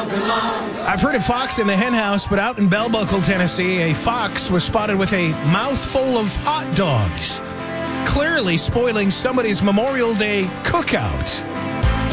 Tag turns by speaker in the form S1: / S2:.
S1: I've heard of fox in the hen house, but out in Bell Buckle, Tennessee, a fox was spotted with a mouthful of hot dogs, clearly spoiling somebody's Memorial Day cookout.